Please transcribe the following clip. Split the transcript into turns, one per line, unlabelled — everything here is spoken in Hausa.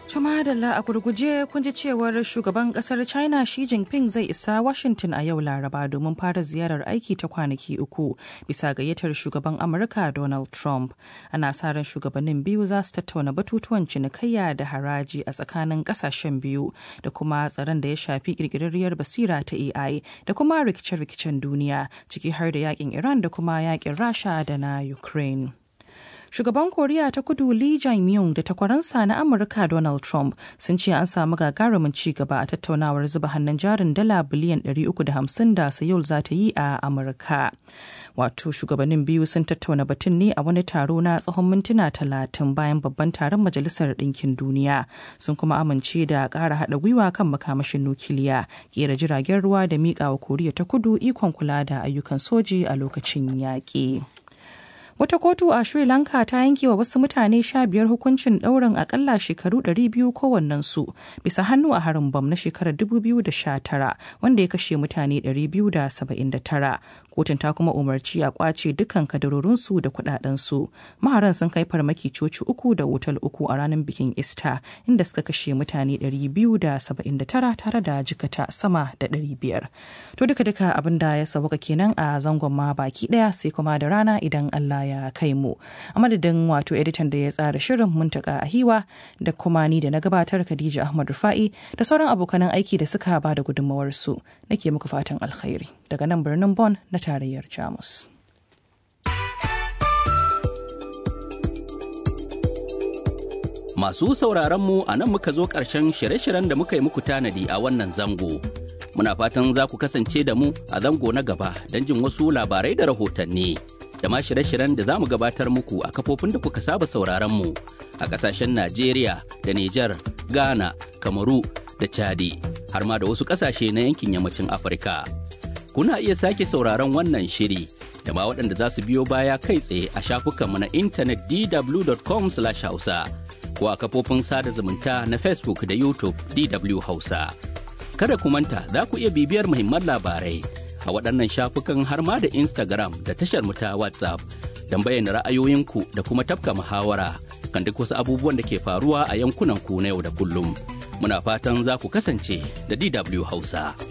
Tuma da a gurguje kun ji cewar shugaban kasar China Xi Jinping zai isa Washington a yau Laraba domin fara ziyarar aiki ta kwanaki 3 bisa gayyatar shugaban Amurka Donald Trump. Ana sa ran shugabannin biyu za su tattauna batutuwan cinikayya da haraji a tsakanin kasashen biyu da kuma tsaron da ya shafi kirkirarriyar basira ta AI da kuma rikice-rikicen duniya ciki har da yakin Iran da kuma yakin Rasha da na Ukraine. Shugaban Koriya ta Kudu Lee Jae-myung da takwaransa na Amurka Donald Trump sun ce an samu gagarumin ci gaba a tattaunawar zuba hannun jarin dala biliyan 350 da Seoul za ta yi a Amurka. Wato shugabannin biyu sun tattauna batun ne a wani taro na tsawon mintuna 30 bayan babban taron Majalisar Ɗinkin Duniya. Sun kuma amince da ƙara haɗa gwiwa kan makamashin nukiliya, ƙera jiragen ruwa da miƙa wa Koriya ta Kudu ikon kula da ayyukan soji a lokacin yaƙi. Wata kotu a Sri Lanka ta yanke wa wasu mutane 15 hukuncin ɗaurin akalla shekaru 200 kowannensu bisa hannu a harin bam na shekarar 2019 wanda ya kashe mutane 279. Kotun ta kuma umarci a kwace dukkan kadarorinsu da kudadensu. Maharan sun kai farmaki coci 3 da otal 3 a ranar bikin Easter inda suka kashe mutane 279 tare da jikata sama da 500. To duka abin da ya sauka kenan a zangon ma baki daya sai kuma da rana idan Allah ya kai mu. A madadin wato editan da ya tsara shirin Muntaka Ahiwa da kuma ni da na gabatar Khadija Ahmad Rufa'i da sauran abokanan aiki da suka ba da gudunmawarsu. Nake muku fatan alkhairi daga nan birnin Bonn na tarayyar Jamus.
Masu sauraron mu a nan muka zo ƙarshen shirye-shiryen da muka yi muku tanadi a wannan zango. Muna fatan za ku kasance da mu a zango na gaba don jin wasu labarai da rahotanni. Da ma shirye-shiryen da za mu gabatar muku a kafofin da kuka saba sauraron mu a ƙasashen Najeriya da Nijar, Ghana, Kamaru da Chadi, har ma da wasu ƙasashe na yankin yammacin Afirka. Kuna iya sake sauraron wannan shiri da ma waɗanda za su biyo baya kai tsaye a shafukanmu na intanet dw.com/hausa ko a kafofin sada zumunta na Facebook da YouTube DW Hausa. Kada ku manta za ku iya bibiyar muhimman labarai a waɗannan shafukan har ma da Instagram da tashar mu ta WhatsApp don bayyana ra'ayoyinku da kuma tafka muhawara kan duk wasu abubuwan da ke faruwa a yankunan ku na yau da kullum. Muna fatan za ku kasance da DW Hausa.